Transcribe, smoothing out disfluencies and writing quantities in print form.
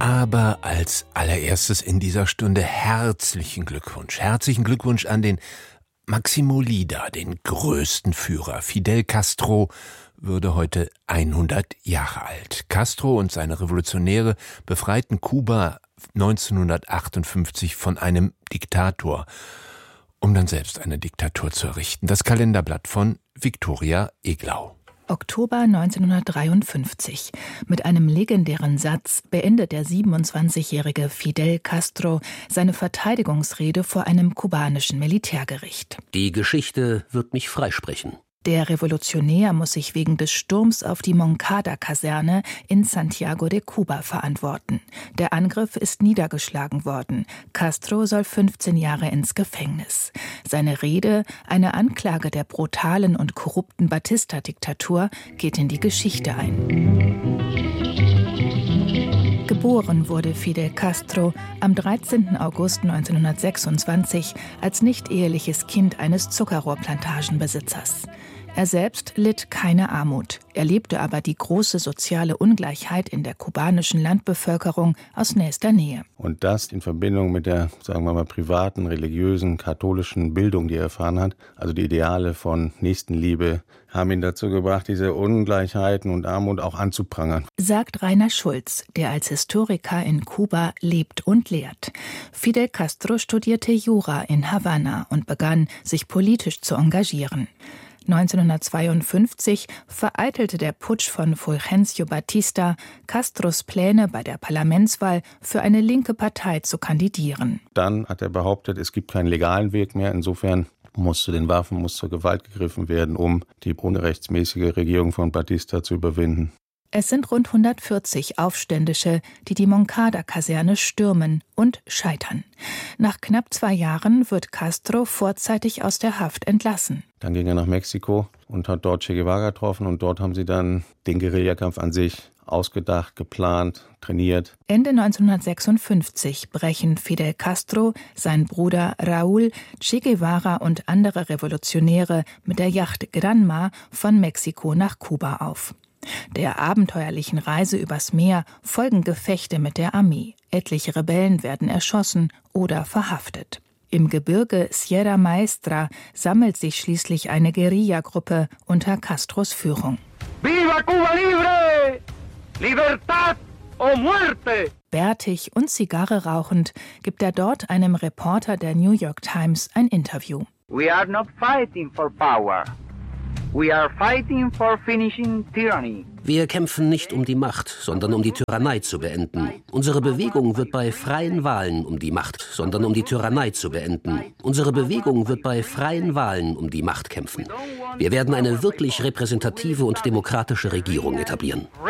Aber als allererstes in dieser Stunde herzlichen Glückwunsch. Herzlichen Glückwunsch an den Máximo Lida, den größten Führer. Fidel Castro würde heute 100 Jahre alt. Castro und seine Revolutionäre befreiten Kuba 1958 von einem Diktator, um dann selbst eine Diktatur zu errichten. Das Kalenderblatt von Viktoria Eglau. Oktober 1953. Mit einem legendären Satz beendet der 27-jährige Fidel Castro seine Verteidigungsrede vor einem kubanischen Militärgericht. Die Geschichte wird mich freisprechen. Der Revolutionär muss sich wegen des Sturms auf die Moncada-Kaserne in Santiago de Cuba verantworten. Der Angriff ist niedergeschlagen worden. Castro soll 15 Jahre ins Gefängnis. Seine Rede, eine Anklage der brutalen und korrupten Batista-Diktatur, geht in die Geschichte ein. Geboren wurde Fidel Castro am 13. August 1926 als nicht-eheliches Kind eines Zuckerrohrplantagenbesitzers. Er selbst litt keine Armut, erlebte aber die große soziale Ungleichheit in der kubanischen Landbevölkerung aus nächster Nähe. Und das in Verbindung mit der, sagen wir mal, privaten, religiösen, katholischen Bildung, die er erfahren hat, also die Ideale von Nächstenliebe, haben ihn dazu gebracht, diese Ungleichheiten und Armut auch anzuprangern. Sagt Rainer Schulz, der als Historiker in Kuba lebt und lehrt. Fidel Castro studierte Jura in Havanna und begann, sich politisch zu engagieren. 1952 vereitelte der Putsch von Fulgencio Batista Castros Pläne, bei der Parlamentswahl für eine linke Partei zu kandidieren. Dann hat er behauptet, es gibt keinen legalen Weg mehr. Insofern muss zur Gewalt gegriffen werden, um die unrechtsmäßige Regierung von Batista zu überwinden. Es sind rund 140 Aufständische, die die Moncada-Kaserne stürmen und scheitern. Nach knapp 2 Jahren wird Castro vorzeitig aus der Haft entlassen. Dann ging er nach Mexiko und hat dort Che Guevara getroffen und dort haben sie dann den Guerillakampf an sich ausgedacht, geplant, trainiert. Ende 1956 brechen Fidel Castro, sein Bruder Raúl, Che Guevara und andere Revolutionäre mit der Yacht Granma von Mexiko nach Kuba auf. Der abenteuerlichen Reise übers Meer folgen Gefechte mit der Armee. Etliche Rebellen werden erschossen oder verhaftet. Im Gebirge Sierra Maestra sammelt sich schließlich eine Guerillagruppe unter Castros Führung. Viva Cuba libre! Libertad o muerte! Bärtig und Zigarre rauchend gibt er dort einem Reporter der New York Times ein Interview. We are not fighting for power. We are fighting for finishing tyranny. Wir kämpfen nicht um die Macht, sondern um die Tyrannei zu beenden. Unsere Bewegung wird bei freien Wahlen um die Macht, sondern um die Tyrannei zu beenden. Unsere Bewegung wird bei freien Wahlen um die Macht kämpfen. Wir werden eine wirklich repräsentative und demokratische Regierung etablieren.